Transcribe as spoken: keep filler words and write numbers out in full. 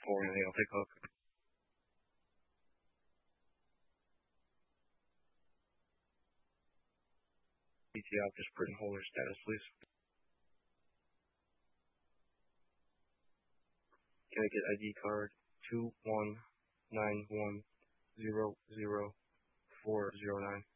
or anything. I'll take a look. P T out this prison holder status, please. Can I get I D card two one nine one zero zero four zero nine?